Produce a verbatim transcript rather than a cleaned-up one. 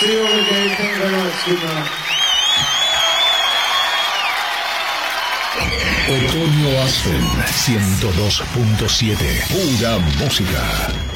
See you over there. Thank you very much. Good night. Otoño Aspen ciento dos punto siete. Pura música.